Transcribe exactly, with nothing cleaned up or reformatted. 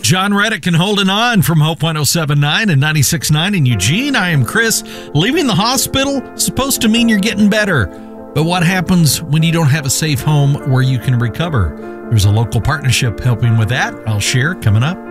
John Reddick and Holding On from Hope one oh seven point nine and ninety-six point nine in Eugene. I am Chris. Leaving the hospital is supposed to mean you're getting better. But what happens when you don't have a safe home where you can recover? There's a local partnership helping with that. I'll share coming up.